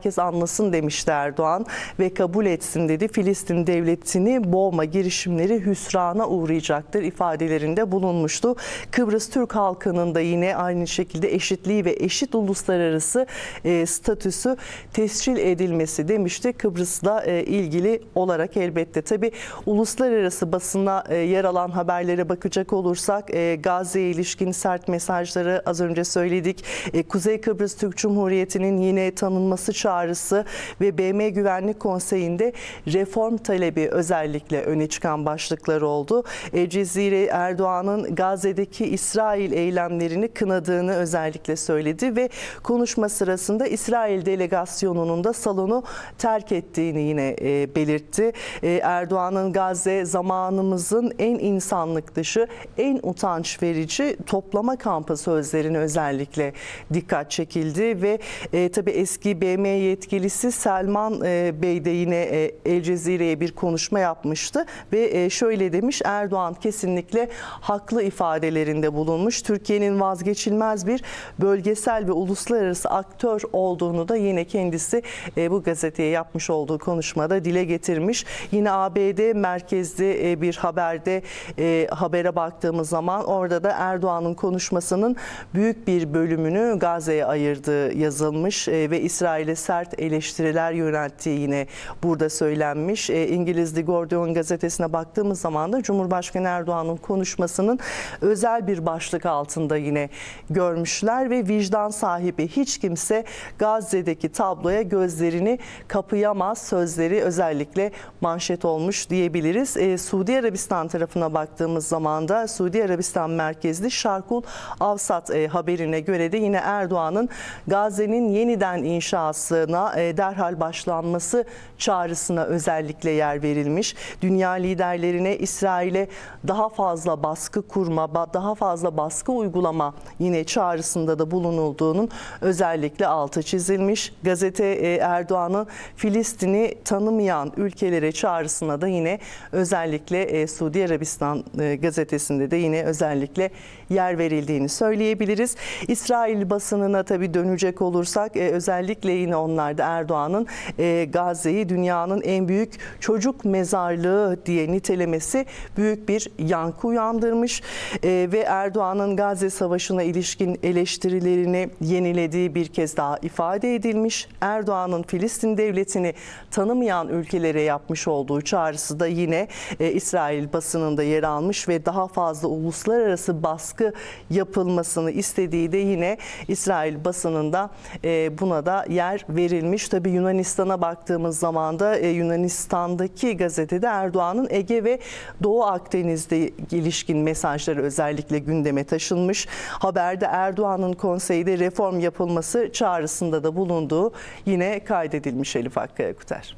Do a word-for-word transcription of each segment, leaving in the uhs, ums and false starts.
herkes anlasın demişti Erdoğan ve kabul etsin dedi. Filistin devletini boğma girişimleri hüsrana uğrayacaktır ifadelerinde bulunmuştu. Kıbrıs Türk halkının da yine aynı şekilde eşitliği ve eşit uluslararası e, statüsü tescil edilmesi demişti. Kıbrıs'la e, ilgili olarak elbette tabii uluslararası basına e, yer alan haberlere bakacak olursak e, Gazze'ye ilişkin sert mesajları az önce söyledik. E, Kuzey Kıbrıs Türk Cumhuriyeti'nin yine tanınması çağrısı ve B M Güvenlik Konseyi'nde reform talebi özellikle öne çıkan başlıklar oldu. El Cezire Erdoğan'ın Gazze'deki İsrail eylemlerini kınadığını özellikle söyledi ve konuşma sırasında İsrail delegasyonunun da salonu terk ettiğini yine e, belirtti. E, Erdoğan'ın Gazze zamanımızın en insanlık dışı, en utanç verici toplama kampı sözlerine özellikle dikkat çekildi ve e, tabii eski B M yetkilisi Selman e, Bey de yine e, El Cezire'ye bir konuşma yapmıştı ve e, şöyle demiş: Erdoğan kesinlikle haklı ifadelerinde bulunmuş. Türkiye'nin vazgeçilmez bir bölgesel ve uluslararası aktör olduğunu da yine kendisi e, bu gazeteye yapmış olduğu konuşmada dile getirmiş. Yine A B D merkezli e, bir haberde e, habere baktığımız zaman orada da Erdoğan'ın konuşmasının büyük bir bölümünü Gazze'ye ayırdığı yazılmış e, ve İsrail'e sert eleştiriler yönelttiği yine burada söylenmiş. E, İngiliz The Guardian gazetesine baktığımız zaman da Cumhurbaşkanı Erdoğan'ın konuşmasının özel bir başlık altında yine görmüşler ve vicdan sahibi hiç kimse Gazze'deki tabloya gözlerini kapayamaz sözleri özellikle manşet olmuş diyebiliriz. E, Suudi Arabistan tarafına baktığımız zaman da Suudi Arabistan merkezli Şarkul Avsat e, haberine göre de yine Erdoğan'ın Gazze'nin yeniden inşasına e, derhal başlanması çağrısına özellikle yer verilmiş. Dünya liderlerine İsrail'e daha fazla baskı kurma, daha fazla baskı uygulama yine çağrısında da bulunulduğunun özellikle altı çizilmiş. Gazete e, Erdoğan'ın Filistin'i tanımayan ülkelere çağrısına da yine özellikle e, Suudi Arabistan e, gazetesinde de yine özellikle yer verildiğini söyleyebiliriz. İsrail basınına tabii dönecek olursak e, özellikle yine onlarda Erdoğan'ın e, Gazze'yi dünyanın en büyük çocuk mezarlığı diye nitelemesi büyük bir yankı uyandırmış e, ve Erdoğan'ın Gazze Savaşı'na ilişkin eleştirilerini yenilediği bir kez daha ifade edilmiş. Erdoğan'ın Filistin devletini tanımayan ülkelere yapmış olduğu çağrısı da yine e, İsrail basınında yer almış ve daha fazla uluslararası baskı yapılmasını istediği de yine İsrail basınında e, buna da yer verilmiş. Tabii Yunanistan'a baktığımız zaman da e, Yunanistan'daki gazetede Erdoğan'ın Ege ve Doğu Akdeniz'de ilişkin mesajları özellikle gündeme taşınmış. Haberde Erdoğan'ın konseyde reform yapılması çağrısında da bulunduğu yine kaydedilmiş Elif Hakkı Kuter.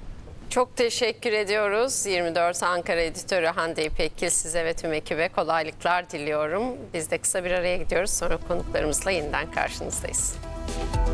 Çok teşekkür ediyoruz. yirmi dört Ankara editörü Hande İpekgil, size ve tüm ekibe kolaylıklar diliyorum. Biz de kısa bir araya gidiyoruz. Sonra konuklarımızla yeniden karşınızdayız.